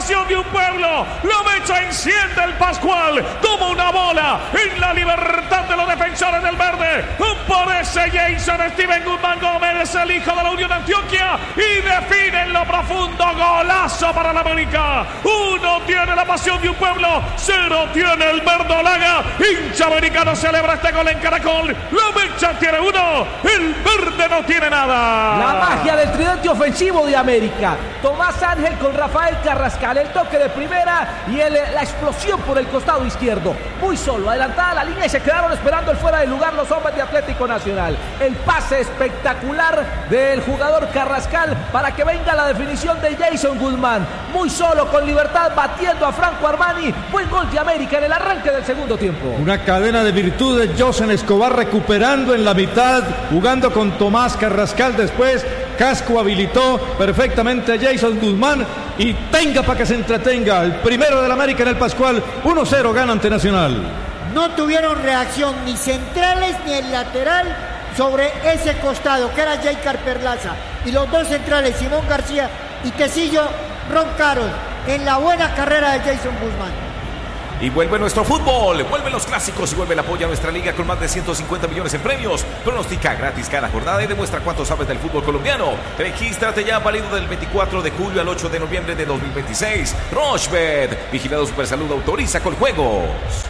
pasión de un pueblo. La mecha enciende el Pascual como una bola en la libertad de los defensores del verde. Aparece Jason Steven Guzmán Gómez, el hijo de la Unión Antioquia, y define en lo profundo. Golazo para la América. 1 tiene la pasión de un pueblo, 0 tiene el verdolaga. Hincha americano celebra este gol en Caracol. La mecha tiene 1, el verde no tiene nada. La magia del tridente ofensivo de América. Tomás Ángel con Rafael Carrascal, el toque de primera y la explosión por el costado izquierdo. Muy solo, adelantada la línea y se quedaron esperando el fuera de lugar los hombres de Atlético Nacional. El pase espectacular del jugador Carrascal para que venga la definición de Jason Guzmán. Muy solo, con libertad, batiendo a Franco Armani. Buen gol de América en el arranque del segundo tiempo. Una cadena de virtudes. Josen Escobar recuperando en la mitad, jugando con Tomás Carrascal después. Casco habilitó perfectamente a Jason Guzmán y tenga para que se entretenga. El primero del América en el Pascual. 1-0 gana ante Nacional. No tuvieron reacción ni centrales ni el lateral sobre ese costado que era Jaycar Perlaza, y los dos centrales, Simón García y Tecillo, roncaron en la buena carrera de Jason Guzmán. Y vuelve nuestro fútbol, vuelven los clásicos y vuelve el apoyo a nuestra liga con más de 150 millones en premios. Pronostica gratis cada jornada y demuestra cuánto sabes del fútbol colombiano. Regístrate ya, válido del 24 de julio al 8 de noviembre de 2026. Rochebet, vigilado Supersalud, autoriza con juegos.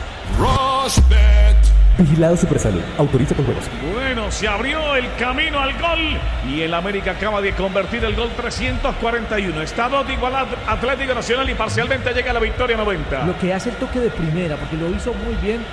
Rochebet. Vigilado Supersalud, autoriza con juegos. Bueno, se abrió el camino al gol y el América acaba de convertir el gol 341. Está 2 de igualdad Atlético Nacional y parcialmente llega a la victoria 90. Lo que hace el toque de primera, porque lo hizo muy bien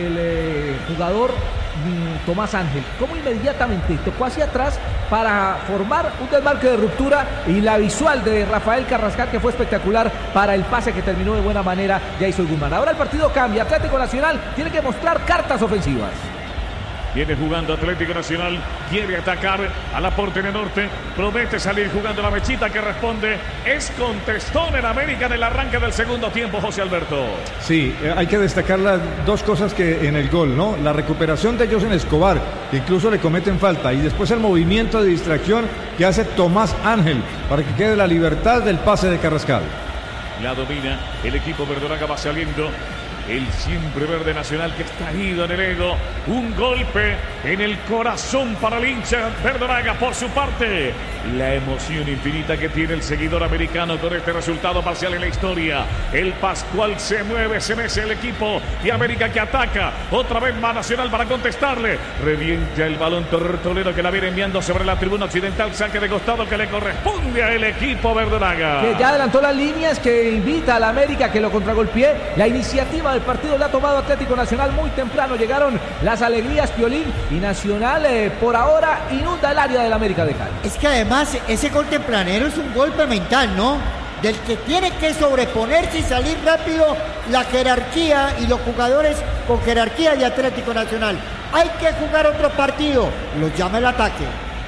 el jugador Tomás Ángel. Como inmediatamente tocó hacia atrás para formar un desmarque de ruptura, y la visual de Rafael Carrascal, que fue espectacular para el pase que terminó de buena manera Jason Guzmán. Ahora el partido cambia. Atlético Nacional tiene que mostrar cartas ofensivas. Viene jugando Atlético Nacional, quiere atacar a la portería norte, promete salir jugando la mechita, que responde, es contestón en América en el arranque del segundo tiempo, José Alberto. Sí, hay que destacar las dos cosas que en el gol, ¿no? La recuperación de Josen Escobar, que incluso le cometen falta, y después el movimiento de distracción que hace Tomás Ángel para que quede la libertad del pase de Carrascal. La domina el equipo verdolaga, va saliendo el siempre verde Nacional, que está ido en el ego. Un golpe en el corazón para el hincha verdolaga. Por su parte, la emoción infinita que tiene el seguidor americano con este resultado parcial en la historia. El Pascual se mueve, se mece el equipo y América que ataca. Otra vez va Nacional para contestarle. Revienta el balón Tortolero, que la viene enviando sobre la tribuna occidental. Saque de costado que le corresponde al equipo verdolaga, que ya adelantó las líneas, que invita a la América que lo contragolpee. La iniciativa del partido la ha tomado Atlético Nacional muy temprano. Llegaron las alegrías, Piolín, y Nacional por ahora inunda el área del América de Cali. Es que además ese gol tempranero es un golpe mental, ¿no? Del que tiene que sobreponerse y salir rápido la jerarquía y los jugadores con jerarquía de Atlético Nacional. Hay que jugar otro partido, los llama el ataque.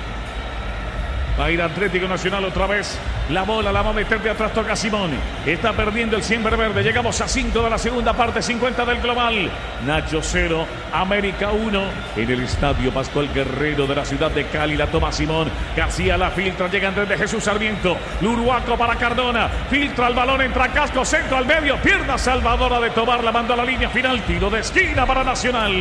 Va a ir Atlético Nacional otra vez. La bola la va a meter de atrás, toca Simón. Está perdiendo el siempre verde. Llegamos a 5 de la segunda parte, 50 del global. Nacho 0, América 1. En el estadio Pascual Guerrero de la ciudad de Cali la toma Simón. García la filtra, llega Andrés de Jesús Sarmiento. Luruaco para Cardona. Filtra el balón, entra Casco, centro al medio. Pierna salvadora de Tobar, la manda a la línea final. Tiro de esquina para Nacional.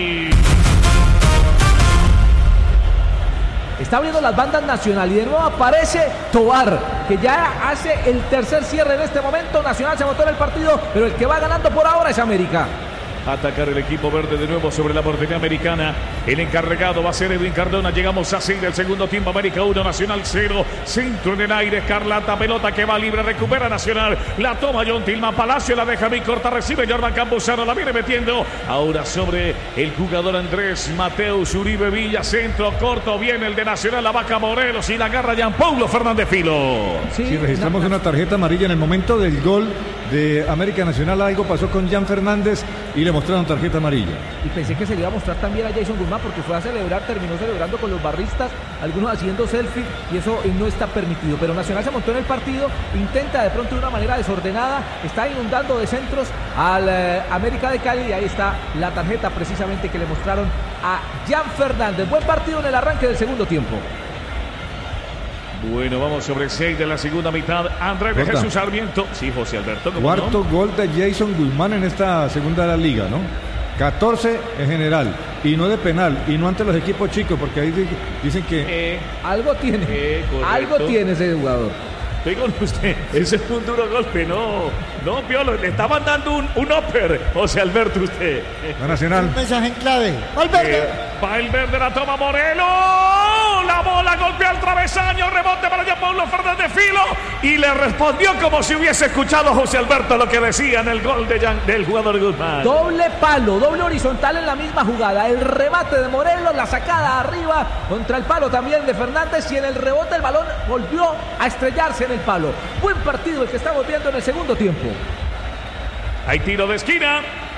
Está abriendo las bandas Nacional y de nuevo aparece Tobar, que ya hace el tercer cierre en este momento. Nacional se botó en el partido, pero el que va ganando por ahora es América. Atacar el equipo verde de nuevo sobre la portería americana. El encargado va a ser Edwin Cardona. Llegamos a 6 del segundo tiempo. América 1, Nacional 0. Centro en el aire. Escarlata, pelota que va libre. Recupera Nacional. La toma John Tilman. Palacio la deja bien corta. Recibe Jordan Campuzano. La viene metiendo. Ahora sobre el jugador Andrés Mateus Uribe Villa. Centro corto. Viene el de Nacional. La vaca Morelos. Y la agarra Jean Paulo Fernández Filo. Sí, registramos una tarjeta amarilla en el momento del gol de América Nacional. Algo pasó con Jan Fernández y le mostraron tarjeta amarilla. Y pensé que se le iba a mostrar también a Jason Guzmán, porque fue a celebrar, terminó celebrando con los barristas, algunos haciendo selfie, y eso no está permitido. Pero Nacional se montó en el partido, intenta de pronto de una manera desordenada, está inundando de centros al América de Cali, y ahí está la tarjeta precisamente que le mostraron a Jan Fernández. Buen partido en el arranque del segundo tiempo. Bueno, vamos sobre 6 de la segunda mitad. Andrés de Jesús Sarmiento. Sí, José Alberto. Cuarto gol de Jason Guzmán en esta segunda de la liga, ¿no? 14 en general. Y no de penal. Y no ante los equipos chicos, porque ahí dicen que... algo tiene. Algo tiene ese jugador. Estoy con usted. Ese es un duro golpe. No, Piolo. Le está mandando un upper. José Alberto, usted. La Nacional. Un mensaje en clave. Valverde. Valverde la toma Morelos. La bola golpea al travesaño. Rebote para allá Paulo Fernández Filo. Y le respondió como si hubiese escuchado José Alberto lo que decía en el gol del jugador Guzmán. Doble palo, doble horizontal en la misma jugada. El remate de Morelos, la sacada arriba contra el palo también de Fernández. Y en el rebote el balón volvió a estrellarse en el palo. Buen partido el que estamos viendo en el segundo tiempo. Hay tiro de esquina.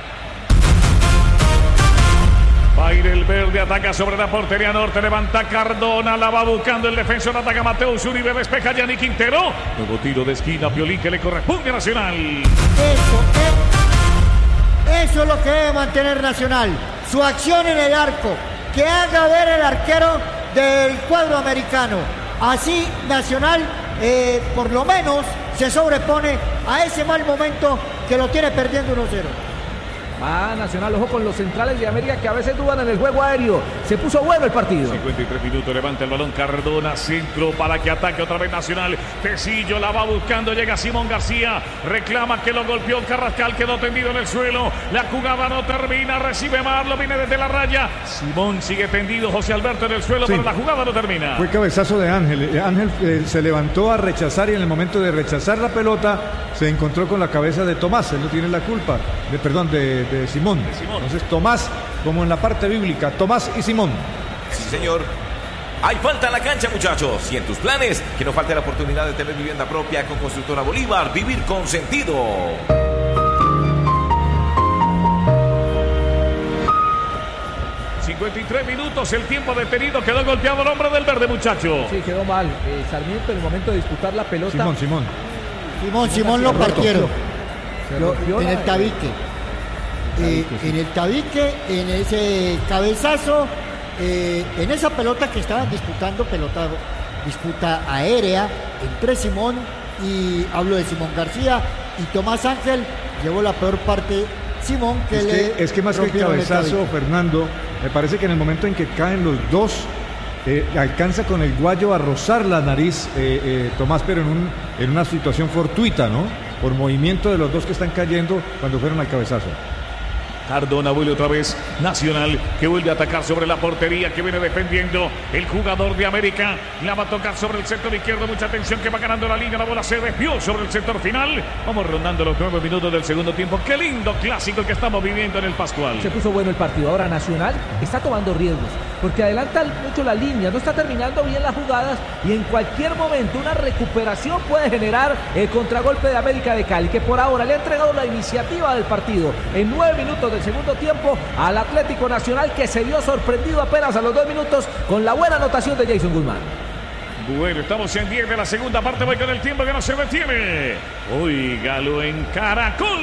Va a ir el verde, ataca sobre la portería norte, levanta Cardona, la va buscando el defensor, ataca Mateus Uribe, despeja Yanni Quintero. Nuevo tiro de esquina, Piolín, que le corresponde a Nacional. Eso es lo que debe mantener Nacional. Su acción en el arco, que haga ver el arquero del cuadro americano. Así Nacional, por lo menos, se sobrepone a ese mal momento que lo tiene perdiendo 1-0. Va Nacional, ojo con los centrales de América que a veces dudan en el juego aéreo. Se puso bueno el partido. 53 minutos, levanta el balón Cardona, centro para que ataque otra vez Nacional. Tecillo la va buscando, llega Simón García, reclama que lo golpeó Carrascal, quedó tendido en el suelo. La jugada no termina, recibe Marlo, viene desde la raya. Simón sigue tendido, José Alberto en el suelo, pero la jugada no termina. Fue cabezazo de Ángel. Ángel se levantó a rechazar y en el momento de rechazar la pelota se encontró con la cabeza de Tomás. Él no tiene la culpa. De Simón. Entonces Tomás, como en la parte bíblica, Tomás y Simón. Sí, señor. Hay falta en la cancha, muchachos. Y en tus planes, que no falte la oportunidad de tener vivienda propia con Constructora Bolívar. Vivir con sentido. ...53 minutos, el tiempo detenido, quedó golpeado el hombre del verde, muchacho. Sí, quedó mal. Sarmiento en el momento de disputar la pelota. Simón lo partieron. En el tabique. En el tabique, en ese cabezazo, en esa pelota que estaban disputando, disputa aérea entre Simón y hablo de Simón García y Tomás Ángel, llevó la peor parte Simón es que más que el cabezazo, Fernando, me parece que en el momento en que caen los dos alcanza con el guayo a rozar la nariz Tomás, pero en una situación fortuita, ¿no? Por movimiento de los dos que están cayendo cuando fueron al cabezazo. Cardona vuelve otra vez, Nacional, que vuelve a atacar sobre la portería, que viene defendiendo el jugador de América. La va a tocar sobre el sector izquierdo, mucha atención, que va ganando la línea, la bola se desvió sobre el sector final. Vamos rondando los 9 minutos del segundo tiempo. Qué lindo clásico que estamos viviendo en el Pascual. Se puso bueno el partido. Ahora Nacional está tomando riesgos, porque adelanta mucho la línea, no está terminando bien las jugadas y en cualquier momento una recuperación puede generar el contragolpe de América de Cali, que por ahora le ha entregado la iniciativa del partido en 9 minutos del segundo tiempo al Atlético Nacional, que se vio sorprendido apenas a los 2 minutos con la buena anotación de Jason Guzmán. Bueno, estamos en 10 de la segunda parte, voy con el tiempo que no se detiene. Óigalo en Caracol.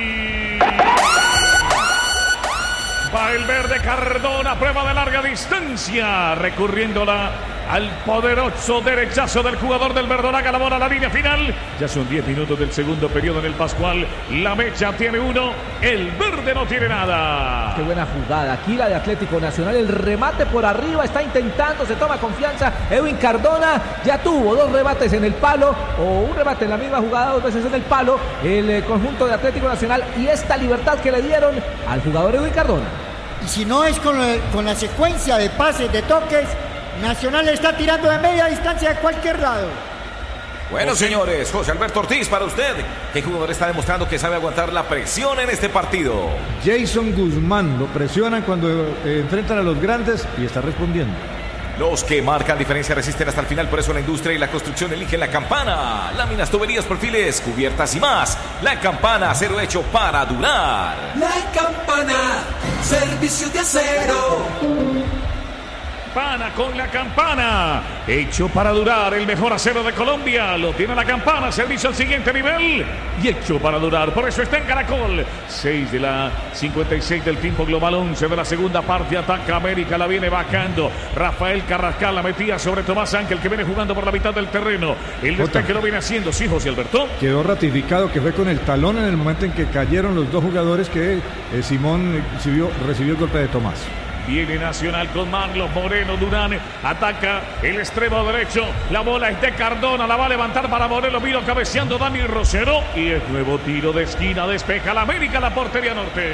Va el verde Cardona, prueba de larga distancia, recurriéndola al poderoso derechazo del jugador del Verdonaga, la bola a la línea final. Ya son 10 minutos del segundo periodo en el Pascual. La Mecha tiene 1, el verde no tiene nada. Qué buena jugada, aquí la de Atlético Nacional, el remate por arriba, está intentando, se toma confianza. Edwin Cardona ya tuvo 2 rebates en el palo, o un remate en la misma jugada, 2 veces en el palo, el conjunto de Atlético Nacional, y esta libertad que le dieron al jugador Edwin Cardona. Y si no es con la secuencia de pases, de toques, Nacional está tirando de media distancia de cualquier lado. Bueno, señores, José Alberto Ortiz, para usted, ¿qué jugador está demostrando que sabe aguantar la presión en este partido? Jason Guzmán, lo presionan cuando enfrentan a los grandes y está respondiendo. Los que marcan diferencia resisten hasta el final, por eso la industria y la construcción eligen La Campana. Láminas, tuberías, perfiles, cubiertas y más. La Campana, acero hecho para durar. La Campana, servicio de acero. con la campana. Hecho para durar, el mejor acero de Colombia. Lo tiene la campana, servicio al siguiente nivel. Y hecho para durar, por eso está en Caracol. 6 de la 56 del tiempo global, 11 de la segunda parte. Ataca América, la viene bajando. Rafael Carrascal la metía sobre Tomás Ángel, que viene jugando por la mitad del terreno. El despeje lo viene haciendo, sí, José Alberto. Quedó ratificado que fue con el talón en el momento en que cayeron los dos jugadores que Simón recibió el golpe de Tomás. Viene Nacional con Marlos Moreno. Durán ataca el extremo derecho. La bola es de Cardona. La va a levantar para Morelos. Vino cabeceando Dani Rosero. Y es nuevo tiro de esquina. Despeja la América, la portería norte.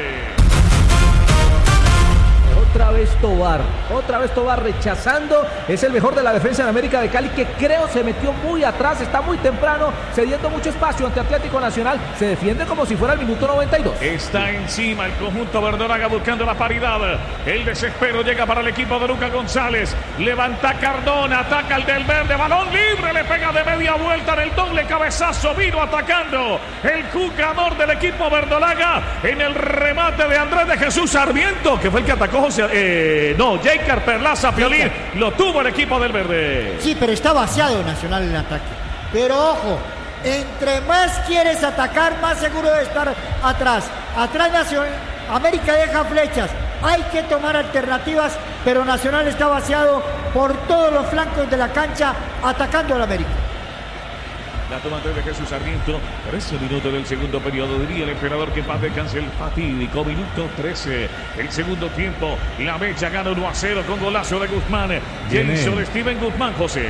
Otra vez Tobar rechazando. Es el mejor de la defensa de América de Cali, que creo se metió muy atrás, está muy temprano, cediendo mucho espacio ante Atlético Nacional. Se defiende como si fuera el minuto 92. Está encima el conjunto verdolaga buscando la paridad. El desespero llega para el equipo de Lucas González. Levanta Cardona, ataca el del verde, balón libre, le pega de media vuelta en el doble cabezazo. Vino atacando el jugador del equipo verdolaga en el remate de Andrés de Jesús Sarmiento, que fue el que atacó Jaker Perlaza Piolín. Lo tuvo el equipo del verde. Sí, pero está vaciado Nacional en ataque. Pero ojo, entre más quieres atacar, más seguro de estar atrás. Atrás Nacional, América deja flechas. Hay que tomar alternativas, pero Nacional está vaciado por todos los flancos de la cancha, atacando al América. La toma de Jesús Sarmiento. 13 minutos del segundo periodo. Diría el emperador que paz descanse el fatídico minuto 13. El segundo tiempo. La Mecha gana 1-0 con golazo de Guzmán. Jason Steven Guzmán, José.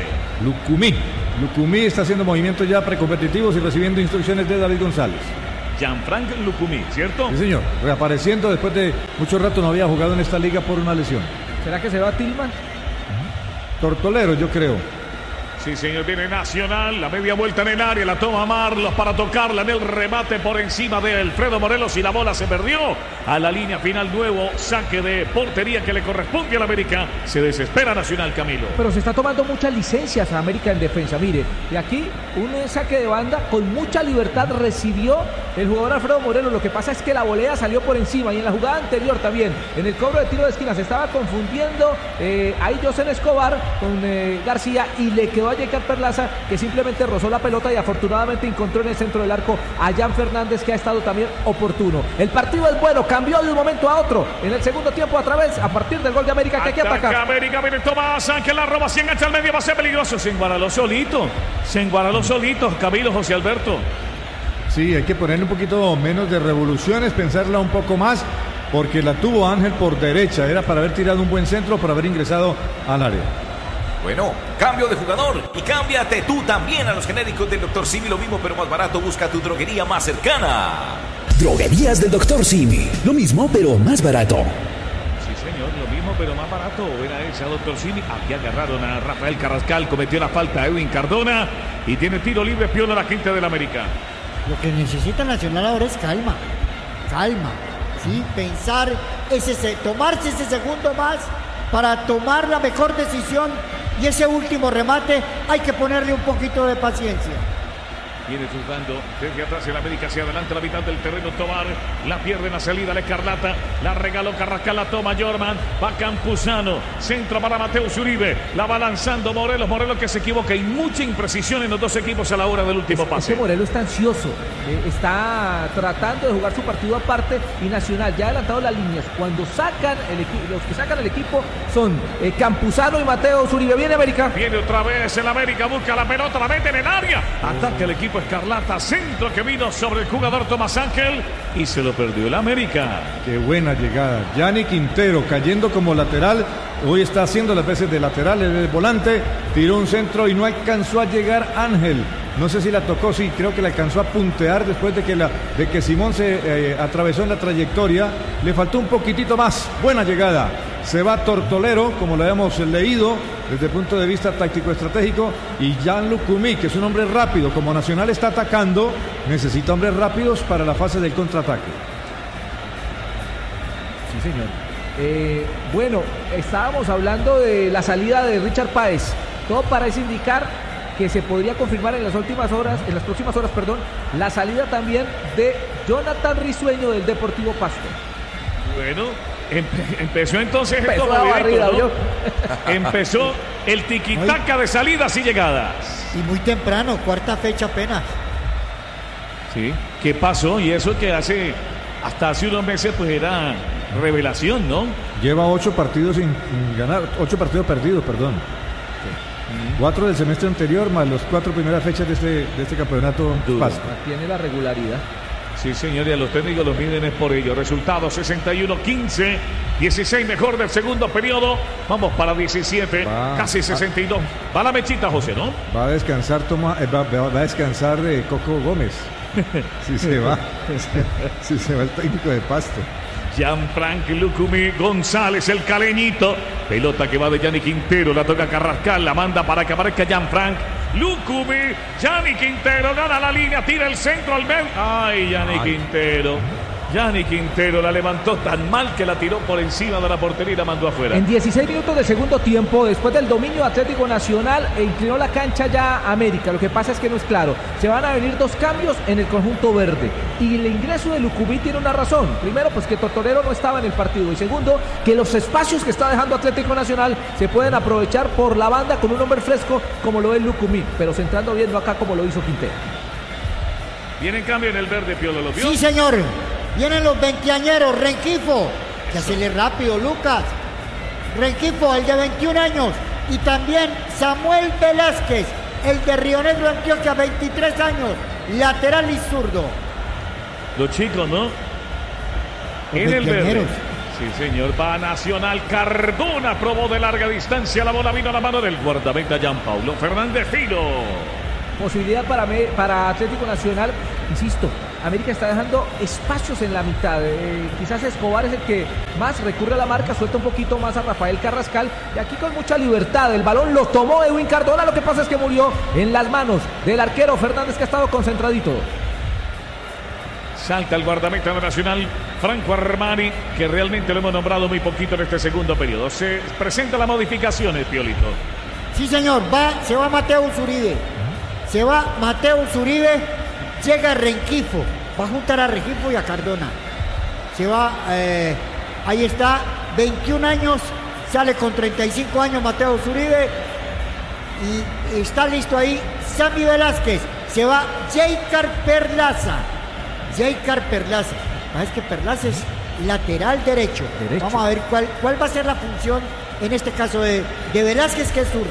Lucumí está haciendo movimientos ya precompetitivos y recibiendo instrucciones de David González. Jean-Frank Lucumí, ¿cierto? Sí, señor. Reapareciendo después de mucho rato, no había jugado en esta liga por una lesión. ¿Será que se va Tillman? Tortolero, yo creo. Sí, señor, viene Nacional, la media vuelta en el área, la toma Marlos para tocarla en el remate por encima de Alfredo Morelos y la bola se perdió a la línea final. Nuevo saque de portería que le corresponde a la América. Se desespera Nacional, Camilo. Pero se está tomando muchas licencias a América en defensa. Mire, de aquí un saque de banda con mucha libertad recibió el jugador Alfredo Morelos. Lo que pasa es que la volea salió por encima y en la jugada anterior también, en el cobro de tiro de esquina, se estaba confundiendo ahí José Escobar con García y le quedó a Jaker Perlaza, que simplemente rozó la pelota y afortunadamente encontró en el centro del arco a Jan Fernández, que ha estado también oportuno. El partido es bueno, cambió de un momento a otro en el segundo tiempo a partir del gol de América, que hay que atacar. América, viene Tomás Ángel, la roba, se engancha al medio, va a ser peligroso. Se enguaraló solito, Camilo, José Alberto. Sí, hay que ponerle un poquito menos de revoluciones, pensarla un poco más, porque la tuvo Ángel por derecha. Era para haber tirado un buen centro, para haber ingresado al área. Bueno, cambio de jugador y cámbiate tú también a los genéricos del Dr. Simi. Lo mismo pero más barato. Busca tu droguería más cercana. Droguerías del Dr. Simi. Lo mismo pero más barato. Sí, señor, lo mismo pero más barato. Era esa, Dr. Simi. Aquí agarraron a Rafael Carrascal. Cometió la falta a Edwin Cardona. Y tiene tiro libre, Piola, la gente del América. Lo que necesita Nacional ahora es calma. Sí, pensar, tomarse ese segundo más para tomar la mejor decisión. Y ese último remate hay que ponerle un poquito de paciencia. Viene jugando desde atrás el América hacia adelante, la mitad del terreno. Tobar la pierde en la salida, la Escarlata, la regaló Carrascal, la toma Jorman, va Campuzano, centro para Mateus Uribe, la va lanzando Morelos que se equivoca y mucha imprecisión en los dos equipos a la hora del último pase. Ese Morelos está ansioso, está tratando de jugar su partido aparte y Nacional ya ha adelantado las líneas. Cuando sacan los que sacan el equipo son Campuzano y Mateus Uribe. Viene América. Viene otra vez el América, busca la pelota, la mete en el área, ataca el equipo Escarlata, centro que vino sobre el jugador Tomás Ángel y se lo perdió el América. Qué buena llegada. Yanni Quintero cayendo como lateral. Hoy está haciendo las veces de lateral en el volante. Tiró un centro y no alcanzó a llegar Ángel. No sé si la tocó, sí, creo que la alcanzó a puntear después de que Simón se atravesó en la trayectoria. Le faltó un poquitito más. Buena llegada. Se va Tortolero, como lo habíamos leído desde el punto de vista táctico-estratégico, y Jan Lucumí, que es un hombre rápido. Como Nacional está atacando, necesita hombres rápidos para la fase del contraataque. Sí, señor. Bueno, estábamos hablando de la salida de Richard Páez. Todo parece indicar que se podría confirmar en las próximas horas, la salida también de Jonathan Risueño del Deportivo Pasto. Bueno, Empezó entonces Empezó la barrida, ¿no? Empezó el tiquitaca de salidas y llegadas. Y muy temprano, cuarta fecha apenas. Sí. ¿Qué pasó? Y eso que hasta hace unos meses pues era revelación, ¿no? Lleva 8 partidos sin ganar, 8 partidos perdidos, perdón. 4 del semestre anterior más los 4 primeras fechas de este campeonato. Tiene la regularidad. Sí, señor, y a los técnicos los miden es por ello. Resultado 61-15, 16 mejor del segundo periodo. Vamos para 17, casi 62. Va la mechita, José, ¿no? Va a descansar va a descansar Coco Gómez. Si se va el técnico de Pasto. Gianfranco Lucumí González, el caleñito. Pelota que va de Yanni Quintero, la toca Carrascal, la manda para que aparezca Gianfranco Lucumí. Yanni Quintero gana la línea, tira el centro al medio. Ay, Yanni Quintero la levantó tan mal que la tiró por encima de la portería y la mandó afuera. En 16 minutos del segundo tiempo, después del dominio Atlético Nacional, inclinó la cancha ya América. Lo que pasa es que no es claro. Se van a venir 2 cambios en el conjunto verde. Y el ingreso de Lucumí tiene una razón. Primero, pues que Tortorero no estaba en el partido. Y segundo, que los espacios que está dejando Atlético Nacional se pueden aprovechar por la banda con un hombre fresco como lo es Lucumí. Pero centrando bien acá como lo hizo Quintero. Viene en cambio en el verde, Piolo, ¿lo vio? Sí, señor. Vienen los veinteañeros, Rengifo, que hacele rápido, Lucas. Rengifo, el de 21 años. Y también Samuel Velázquez, el de Río Negro, Antioquia, 23 años. Lateral y zurdo. Los chicos, ¿no? En el verde. Sí, señor. Va Nacional. Cardona probó de larga distancia. La bola vino a la mano del guardameta Gianpaulo Fernández Filo. Posibilidad para Atlético Nacional, insisto, América está dejando espacios en la mitad. Quizás Escobar es el que más recurre a la marca, suelta un poquito más a Rafael Carrascal y aquí con mucha libertad. El balón lo tomó Edwin Cardona, lo que pasa es que murió en las manos del arquero Fernández, que ha estado concentradito. Salta el guardameta nacional Franco Armani, que realmente lo hemos nombrado muy poquito en este segundo periodo. Se presentan las modificaciones, Piolito. Sí, señor, se va Mateo Zuribe. Se va Mateo Zuribe, llega Rengifo, va a juntar a Rengifo y a Cardona. Se va, ahí está, 21 años, sale con 35 años Mateo Zuribe y está listo ahí Sammy Velázquez. Se va Jaycar Perlaza. Es que Perlaza es lateral derecho. Vamos a ver cuál va a ser la función en este caso de Velázquez, que es zurdo.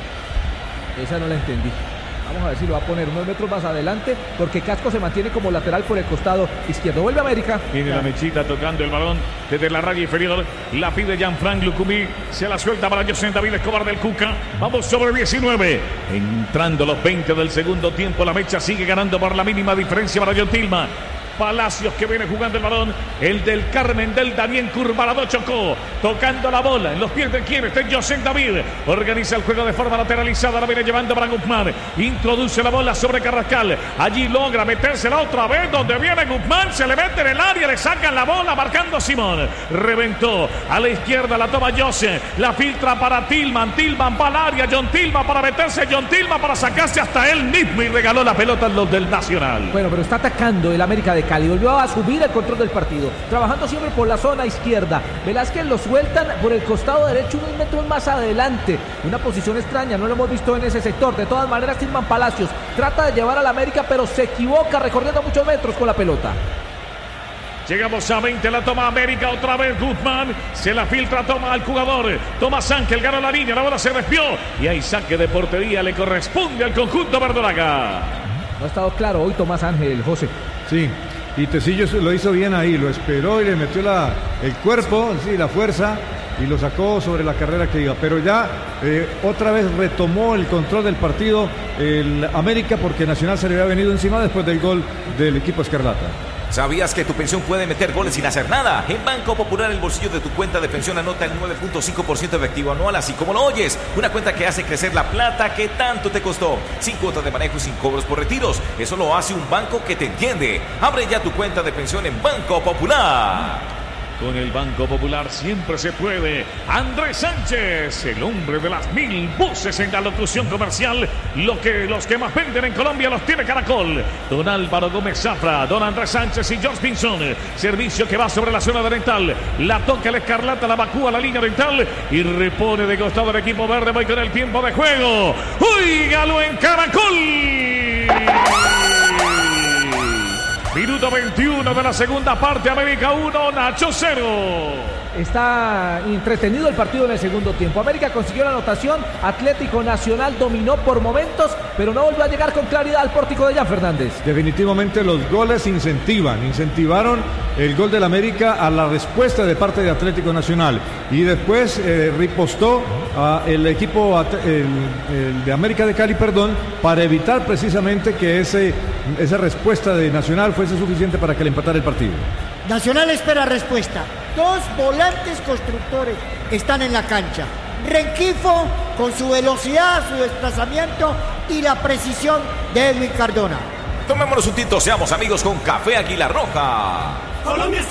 Esa no la entendí. Vamos a ver si lo va a poner unos metros más adelante, porque Casco se mantiene como lateral por el costado izquierdo. Vuelve América. Tiene la mechita tocando el balón desde la raya inferior. La pide Gianfranco Lucumí. Se la suelta para José David Escobar del Cuca. Vamos sobre 19. Entrando los 20 del segundo tiempo. La mecha sigue ganando por la mínima diferencia para John Tillman. Palacios, que viene jugando el balón, el del Carmen del Daniel Curvarado, chocó, tocando la bola en los pies de quien está José David, organiza el juego de forma lateralizada, la viene llevando para Guzmán, introduce la bola sobre Carrascal, allí logra metérsela otra vez, donde viene Guzmán, se le mete en el área, le sacan la bola, marcando Simón, reventó, a la izquierda la toma José, la filtra para Tillman para el área, John Tillman para meterse, John Tillman para sacarse hasta él mismo y regaló la pelota a los del Nacional. Bueno, pero está atacando el América de Cali, volvió a subir el control del partido, trabajando siempre por la zona izquierda. Velázquez lo sueltan por el costado derecho unos metros más adelante, una posición extraña, no lo hemos visto en ese sector. De todas maneras, Tillman Palacios trata de llevar a la América, pero se equivoca recorriendo muchos metros con la pelota. Llegamos a 20, la toma América, otra vez Guzmán, se la filtra, toma al jugador, Tomás Ángel, ganó la línea, la bola se desvió y hay saque de portería, le corresponde al conjunto verdolaga. No ha estado claro hoy Tomás Ángel, José. Sí, y Tecillo lo hizo bien ahí, lo esperó y le metió el cuerpo, sí, la fuerza, y lo sacó sobre la carrera que iba. Pero ya otra vez retomó el control del partido el América, porque Nacional se le había venido encima después del gol del equipo Escarlata. ¿Sabías que tu pensión puede meter goles sin hacer nada? En Banco Popular, el bolsillo de tu cuenta de pensión anota el 9.5% efectivo anual, así como lo oyes. Una cuenta que hace crecer la plata que tanto te costó. Sin cuotas de manejo y sin cobros por retiros. Eso lo hace un banco que te entiende. Abre ya tu cuenta de pensión en Banco Popular. Con el Banco Popular siempre se puede. Andrés Sánchez, el hombre de las 1000 voces en la locución comercial. Los que más venden en Colombia los tiene Caracol. Don Álvaro Gómez Zafra, don Andrés Sánchez y George Pinzón. Servicio que va sobre la zona dental. La toca la escarlata, la vacúa la línea dental y repone de costado el equipo verde. Voy con el tiempo de juego. ¡Óigalo en Caracol! Minuto 21 de la segunda parte. América 1, Nacho 0. Está entretenido el partido en el segundo tiempo. América consiguió la anotación. Atlético Nacional dominó por momentos, pero no volvió a llegar con claridad al pórtico de Jan Fernández. Definitivamente los goles incentivaron el gol del América a la respuesta de parte de Atlético Nacional. Y después ripostó el equipo el de América de Cali, para evitar precisamente que esa respuesta de Nacional fuese suficiente para que le empatara el partido. Nacional espera respuesta. 2 volantes constructores están en la cancha. Renquifo con su velocidad, su desplazamiento y la precisión de Edwin Cardona. Tomémonos un tinto, seamos amigos con Café Águila Roja. Colombia está